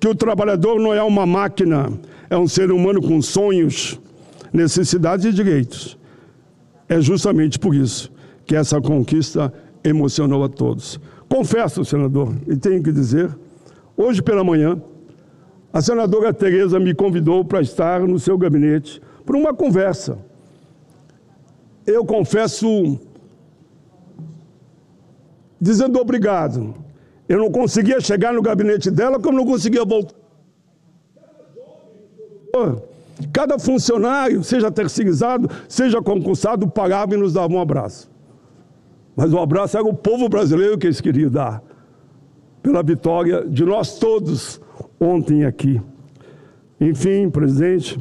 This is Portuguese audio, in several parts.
que o trabalhador não é uma máquina, é um ser humano com sonhos, necessidades e direitos. É justamente por isso que essa conquista emocionou a todos. Confesso, senador, e tenho que dizer, hoje pela manhã, a senadora Tereza me convidou para estar no seu gabinete por uma conversa. Eu confesso, dizendo obrigado. Eu não conseguia chegar no gabinete dela, como não conseguia voltar. Cada funcionário, seja terceirizado, seja concursado, pagava e nos dava um abraço. Mas o abraço era o povo brasileiro que eles queriam dar, pela vitória de nós todos ontem aqui. Enfim, presidente,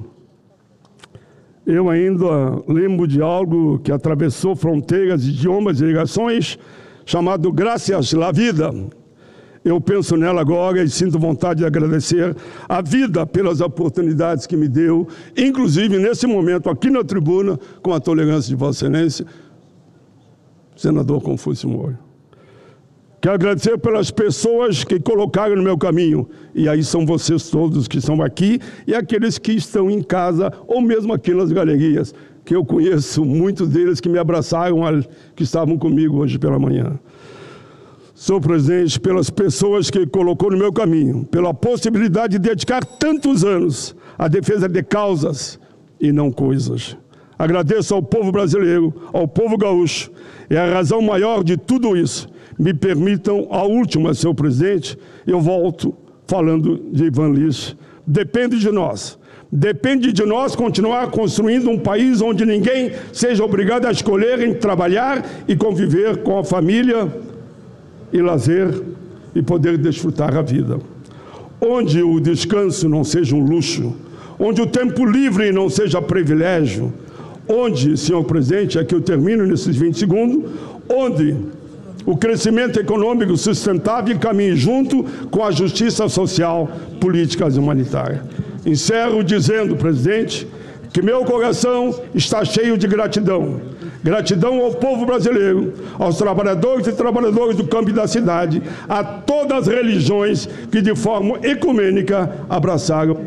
eu ainda lembro de algo que atravessou fronteiras, idiomas e ligações, chamado Graças à Vida. Eu penso nela agora e sinto vontade de agradecer a vida pelas oportunidades que me deu, inclusive nesse momento aqui na tribuna, com a tolerância de Vossa Excelência, senador Confúcio Moura. Quero agradecer pelas pessoas que colocaram no meu caminho, e aí são vocês todos que estão aqui, e aqueles que estão em casa, ou mesmo aqui nas galerias, que eu conheço muitos deles que me abraçaram, que estavam comigo hoje pela manhã. Senhor presidente, pelas pessoas que colocou no meu caminho, pela possibilidade de dedicar tantos anos à defesa de causas e não coisas. Agradeço ao povo brasileiro, ao povo gaúcho, e a razão maior de tudo isso. Me permitam, a última, senhor presidente, eu volto falando de Ivan Lins. Depende de nós. Depende de nós continuar construindo um país onde ninguém seja obrigado a escolher em trabalhar e conviver com a família e lazer e poder desfrutar a vida. Onde o descanso não seja um luxo, onde o tempo livre não seja privilégio, onde, senhor presidente, aqui eu termino nesses 20 segundos, onde o crescimento econômico sustentável caminhe junto com a justiça social, política e humanitária. Encerro dizendo, presidente, que meu coração está cheio de gratidão. Gratidão ao povo brasileiro, aos trabalhadores e trabalhadoras do campo e da cidade, a todas as religiões que de forma ecumênica abraçaram.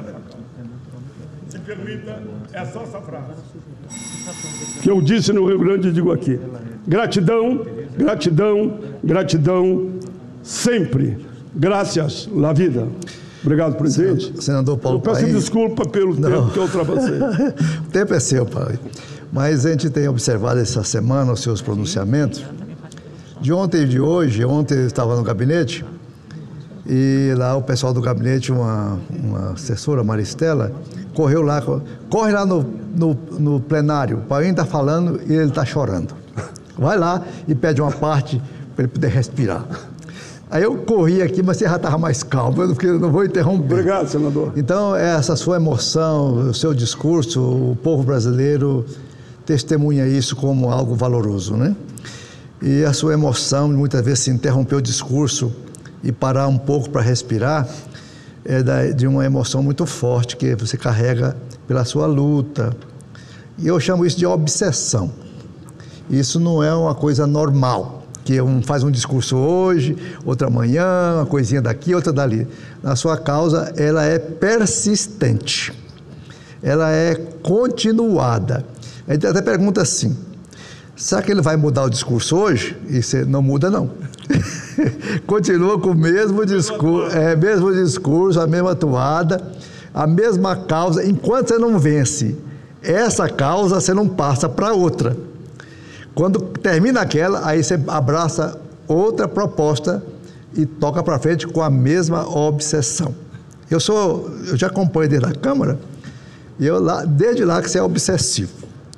Se permita, é só essa frase que eu disse no Rio Grande e digo aqui. Gratidão, gratidão, gratidão, sempre. Graças à vida. Obrigado, presidente. Senador Paulo Paim. Eu peço desculpa pelo tempo que eu ultrapassei. O tempo é seu, pai. Mas a gente tem observado essa semana os seus pronunciamentos. De ontem e de hoje, ontem eu estava no gabinete e lá o pessoal do gabinete, uma assessora, Maristela, correu lá, corre lá no plenário, o Paim está falando e ele está chorando. Vai lá e pede uma parte para ele poder respirar. Aí eu corri aqui, mas você já estava mais calmo, porque eu não vou interromper. Obrigado, senador. Então, essa sua emoção, o seu discurso, o povo brasileiro testemunha isso como algo valoroso, né? E a sua emoção, muitas vezes, se interromper o discurso e parar um pouco para respirar, é de uma emoção muito forte que você carrega pela sua luta. E eu chamo isso de obsessão. Isso não é uma coisa normal, que um faz um discurso hoje, outra amanhã, uma coisinha daqui, outra dali. Na sua causa, ela é persistente, ela é continuada. A gente até pergunta assim, será que ele vai mudar o discurso hoje? E você não muda, não. Continua com o mesmo discurso, a mesma toada, a mesma causa. Enquanto você não vence essa causa, você não passa para outra. Quando termina aquela, aí você abraça outra proposta e toca para frente com a mesma obsessão. Eu já acompanho desde a Câmara, e desde lá que você é obsessivo.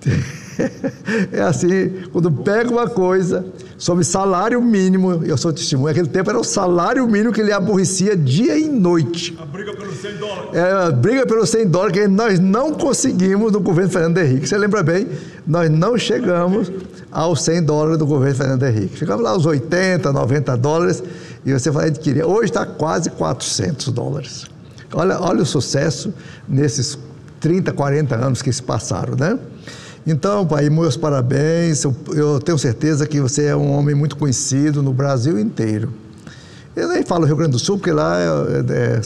É assim, quando pega uma coisa sobre salário mínimo, eu sou testemunha, naquele tempo era o salário mínimo que ele aborrecia dia e noite. A briga pelos $100. A briga pelos $100 que nós não conseguimos no governo Fernando Henrique. Você lembra bem? Nós não chegamos aos $100 do governo Fernando Henrique. Chegamos lá aos $80, $90, e você fala que queria. Hoje está quase $400. Olha o sucesso nesses 30, 40 anos que se passaram, né? Então, pai, meus parabéns. Eu tenho certeza que você é um homem muito conhecido no Brasil inteiro. Eu nem falo Rio Grande do Sul, porque lá